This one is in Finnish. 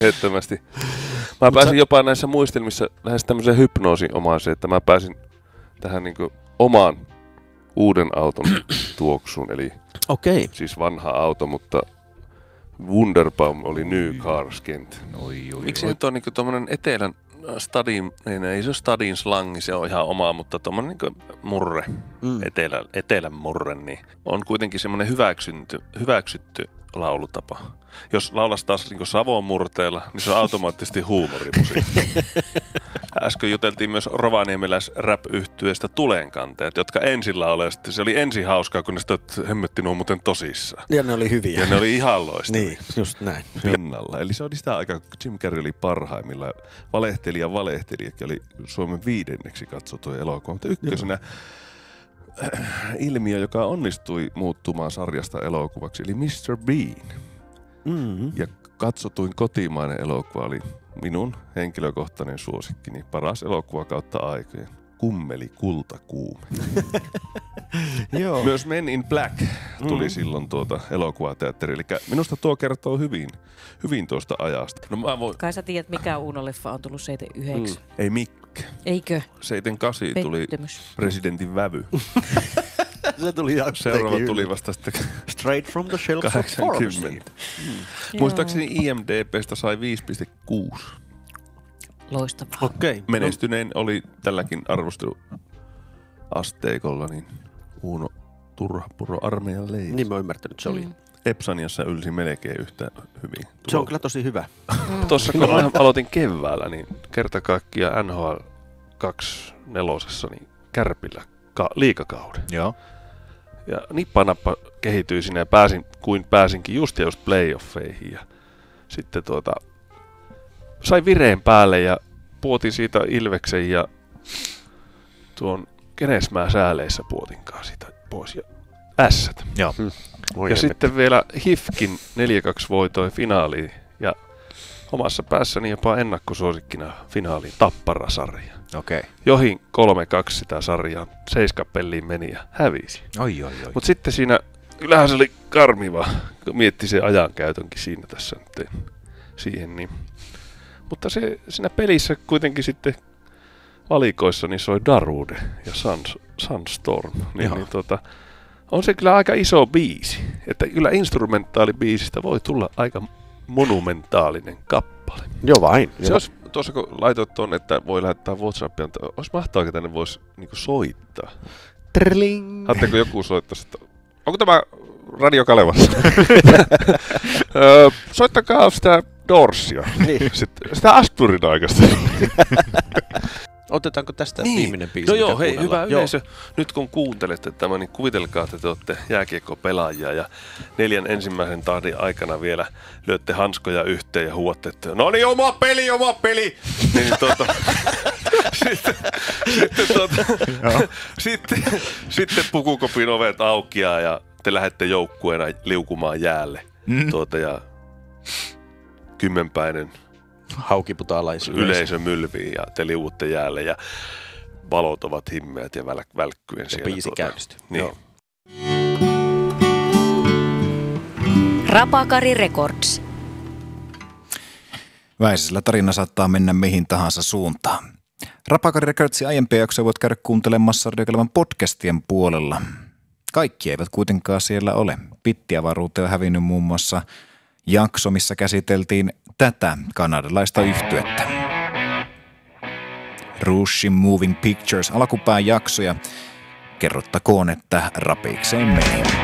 Ehdottomasti. Mä pääsin jopa näissä muistelmissa lähes tämmöiseen hypnoosinomaiseen, että mä pääsin tähän niinku omaan uuden auton tuoksuun. Eli siis vanha auto, mutta Wunderbaum oli New Cars Kent. Miksi nyt on niinku tommonen etelän stadin, ei se ole stadin slangi, se on ihan oma, mutta tommonen niinku murre, etelän murre, niin on kuitenkin semmonen hyväksytty laulutapa. Jos laulas taas niinku Savon murteella, niin se on automaattisesti huumorimusiikki. Äsken juteltiin myös rovaniemeläis-rap-yhtyeestä Tulenkanteet, jotka ensin laulaa. Se oli ensin hauskaa, kun ne sitä hemmetti nuo muuten tosissaan. Ja ne oli hyviä. Ja ne oli ihan loistavia. Niin, just näin. Pinnalla. Eli se oli sitä aikaa, kun Jim Carrey oli parhaimmillaan. Valehtelijakin oli Suomen 5. katsottu elokuva. Mutta ykkösenä ilmiö, joka onnistui muuttumaan sarjasta elokuvaksi, eli Mr. Bean. Mm-hmm. Ja katsotuin kotimainen elokuva oli minun henkilökohtainen suosikkini, paras elokuva kautta aikojen. Kummeli kultakuume. Myös Men in Black tuli silloin elokuvateatteri. Eli minusta tuo kertoo hyvin tuosta ajasta. No mä voin... Kai sä tiedät, mikä Uuno-leffa on tullut 79. Ei Mikke. Eikö? 78 tuli Presidentin vävy. Se tuli seuraava tuli vasta sitten Straight from the shelf 80. Muistaakseni IMDb:stä sai 5.6. Loistavaa. Okei. Menestyneen oli tälläkin arvosteluasteikolla niin Uuno Turhapuro armeijan leiri. Niin mä ymmärtänyt, se oli. Epsaniassa ylsi melkein yhtä hyvin. Se on kyllä tosi hyvä. Tuossa kun aloitin keväällä, niin kerta kaikkiaan NHL 24 niin Kärpillä liigakauden. Joo. Ja nippanappa kehityi sinne ja pääsinkin just playoffeihin. Ja sitten sai vireen päälle ja puotin siitä Ilveksen ja tuon Kenesmää sääleissä puotinkaan siitä pois. Ja ässät. Joo. Ja sitten vielä HIFKin 4-2 voitoi finaaliin ja omassa päässäni jopa ennakkosuosikkina finaaliin Tappara-sarja. Okei. Johin 3-2 sitä sarjaa, 7 peliin meni ja hävisi. Oi. Mutta sitten siinä, kyllähän se oli karmiva, kun mietti sen ajankäytönkin siinä tässä nyt siihen. Niin. Mutta se siinä pelissä kuitenkin sitten valikoissa niin soi Darude ja Sunstorm. On se kyllä aika iso biisi. Että kyllä instrumentaalibiisistä voi tulla aika monumentaalinen kappale. Joo vain. Se olisi, tuossa kun laitoit tuon, että voi lähettää WhatsAppia, olisi mahtavaa, että tänne voisi niinku soittaa. Trling. Haluatteko joku soittaa sitä? Onko tämä Radio Kalevassa? Soittakaa sitä Dorsia. Niin. Sitä Asturin aikaista. Otetaanko tästä viimeinen biisi? No joo, hei, hyvä yleisö. Nyt kun kuuntelette tämän, niin kuvitelkaa, että te olette jääkiekkopelaajia ja 4 ensimmäisen tahdin aikana vielä lyötte hanskoja yhteen ja huuatte, että no niin, oma peli! Sitten pukukopin ovet aukeaa ja te lähdette joukkueena liukumaan jäälle. Ja 10-päinen yleisö mylvii ja te liuutte jäälle ja valot ovat himmeät ja välkkyen siellä. Ja biisi käynnistyy. Niin. Rapakari Records. Väisellä tarina saattaa mennä mihin tahansa suuntaan. Rapakari Recordsin aiempia jaksoja voit käydä kuuntelemassa Radio Kalevan podcastien puolella. Kaikki eivät kuitenkaan siellä ole. Pittiavaruuteen on hävinnyt muun muassa jakso, missä käsiteltiin tätä kanadalaista yhtyettä. Rushin Moving Pictures alkupään jaksoja. Kerrottakoon, että rapiikseen meni.